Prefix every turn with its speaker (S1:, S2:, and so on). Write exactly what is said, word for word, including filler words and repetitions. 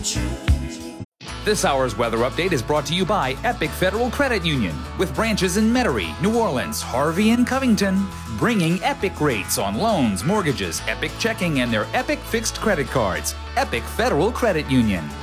S1: This hour's weather update is brought to you by Epic Federal Credit Union, with branches in Metairie, New Orleans, Harvey, and Covington, bringing Epic rates on loans, mortgages, Epic checking, and their Epic fixed credit cards. Epic Federal Credit Union.